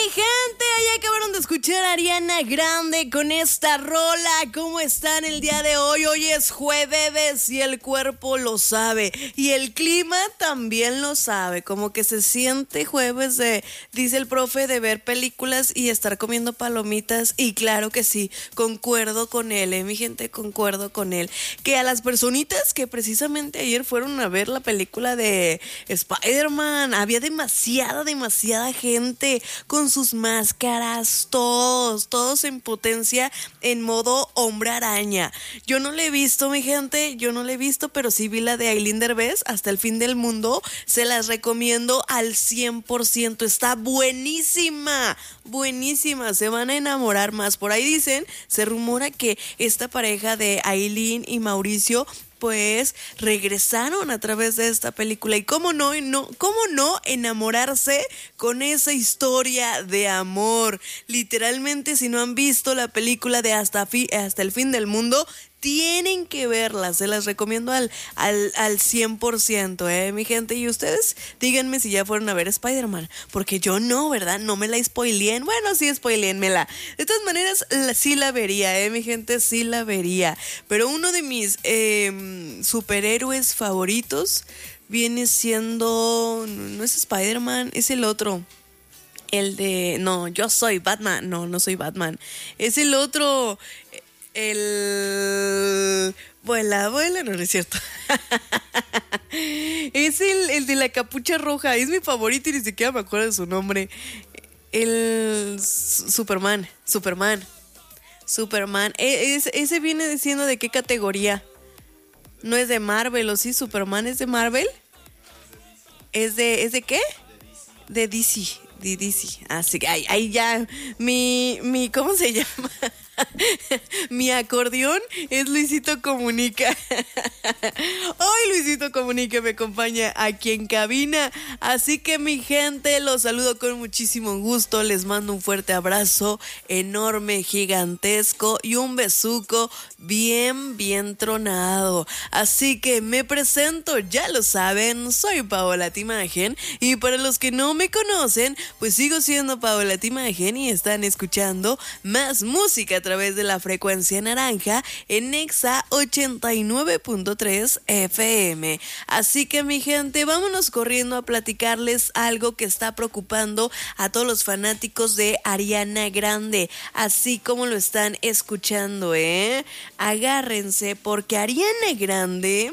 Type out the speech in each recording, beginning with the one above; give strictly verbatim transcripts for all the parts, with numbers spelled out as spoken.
gente, ahí acabaron de escuchar a Ariana Grande con esta rola. ¿Cómo están el día de hoy? Hoy es jueves y el cuerpo lo sabe y el clima también lo sabe. Como que se siente jueves de, dice el profe, de ver películas y estar comiendo palomitas. Y claro que sí, concuerdo con él, ¿eh? Mi gente, concuerdo con él. Que a las personitas que precisamente ayer fueron a ver la película de Spider-Man, había demasiada, demasiada gente con sus máscaras, todos, todos en potencia, en modo hombre araña. Yo no la he visto, mi gente, yo no la he visto, pero sí vi la de Aileen Derbez, Hasta el fin del mundo. Se las recomiendo al cien por ciento, está buenísima, buenísima, se van a enamorar más. Por ahí dicen, se rumora que esta pareja de Aileen y Mauricio pues regresaron a través de esta película. Y cómo no, no, cómo no enamorarse con esa historia de amor. Literalmente, si no han visto la película de Hasta, fi, hasta el fin del mundo, tienen que verla, se las recomiendo al, al, al cien por ciento, ¿eh, mi gente? Y ustedes díganme si ya fueron a ver Spider-Man, porque yo no, ¿verdad? No me la spoileen. Bueno, sí, spoileenmela. De todas maneras, la, sí la vería, ¿eh, mi gente? Sí la vería. Pero uno de mis eh, superhéroes favoritos viene siendo... No es Spider-Man, es el otro. El de... No, yo soy Batman. No, no soy Batman. Es el otro... El... Vuela, vuela, no, no es cierto. Es el, el de la capucha roja. Es mi favorito y ni siquiera me acuerdo de su nombre. El... Superman. Superman. Superman. Es, ese viene diciendo de qué categoría. No es de Marvel, ¿o sí? Superman es de Marvel. ¿Es de, ¿es de qué? De D C. De D C. Así que ahí, ahí ya. Mi, mi, ¿cómo se llama? Mi acordeón es Luisito Comunica. Hoy Luisito Comunica me acompaña aquí en cabina. Así que mi gente, los saludo con muchísimo gusto. Les mando un fuerte abrazo enorme, gigantesco y un besuco bien, bien tronado. Así que me presento, ya lo saben, soy Paola Timagen. Y para los que no me conocen, pues sigo siendo Paola Timagen y están escuchando más música a través de la frecuencia naranja en Exa ochenta y nueve punto tres F M. Así que mi gente, vámonos corriendo a platicarles algo que está preocupando a todos los fanáticos de Ariana Grande, así como lo están escuchando, ¿eh? Agárrense porque Ariana Grande...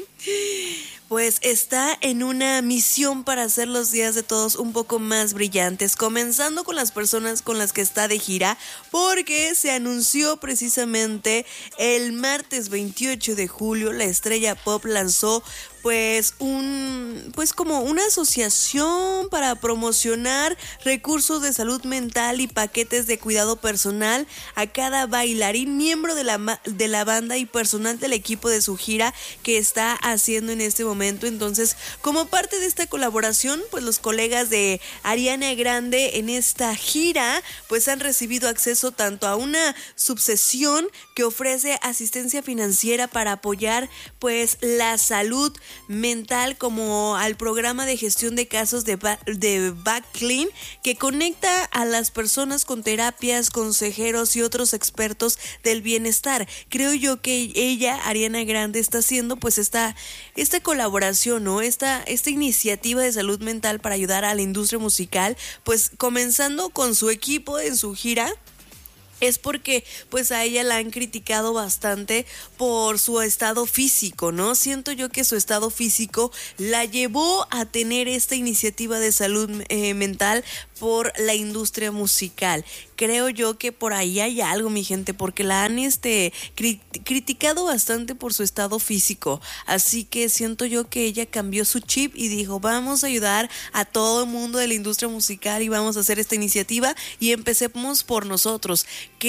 pues está en una misión para hacer los días de todos un poco más brillantes, comenzando con las personas con las que está de gira, porque se anunció precisamente el martes veintiocho de julio, la estrella pop lanzó pues un pues como una asociación para promocionar recursos de salud mental y paquetes de cuidado personal a cada bailarín, miembro de la, de la banda y personal del equipo de su gira que está haciendo en este momento. Entonces, como parte de esta colaboración, pues los colegas de Ariana Grande en esta gira pues han recibido acceso tanto a una subsesión que ofrece asistencia financiera para apoyar pues la salud mental, como al programa de gestión de casos de, ba- de Backclean, que conecta a las personas con terapias, consejeros y otros expertos del bienestar. Creo yo que ella, Ariana Grande, está haciendo pues esta, esta colaboración, ¿no? Esta, esta iniciativa de salud mental para ayudar a la industria musical, pues comenzando con su equipo en su gira. Es porque pues a ella la han criticado bastante por su estado físico, ¿no? Siento yo que su estado físico la llevó a tener esta iniciativa de salud eh, mental por la industria musical. Creo yo que por ahí hay algo, mi gente, porque la han este, cri- criticado bastante por su estado físico. Así que siento yo que ella cambió su chip y dijo, vamos a ayudar a todo el mundo de la industria musical y vamos a hacer esta iniciativa y empecemos por nosotros. ¿Qué,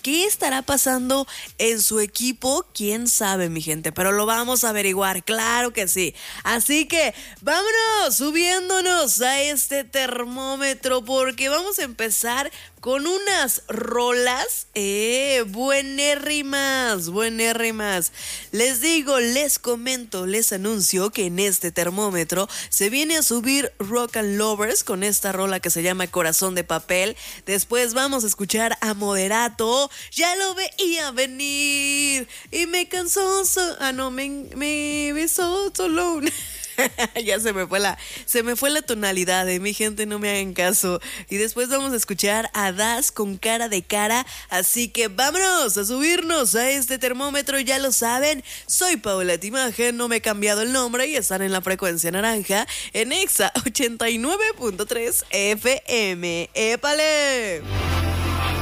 ¿Qué estará pasando en su equipo? ¿Quién sabe, mi gente? Pero lo vamos a averiguar, claro que sí. Así que vámonos subiéndonos a este termómetro porque vamos a empezar con unas rolas eh, buenérrimas, buenérrimas. Les digo, les comento, les anuncio que en este termómetro se viene a subir Rock and Lovers con esta rola que se llama Corazón de Papel. Después vamos a escuchar a Moderato, Ya lo veía venir y me cansó, so- ah no, me, me besó solo una... Ya se me fue la se me fue la tonalidad, de mi gente, no me hagan caso. Y después vamos a escuchar a Das con Cara de Cara. Así que vámonos a subirnos a este termómetro, ya lo saben. Soy Paola Timaje, no me he cambiado el nombre y están en la frecuencia naranja en Exa ochenta y nueve punto tres F M. ¡Épale!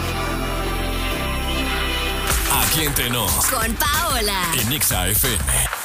Aquí entre nos, Con Paola. en Exa F M.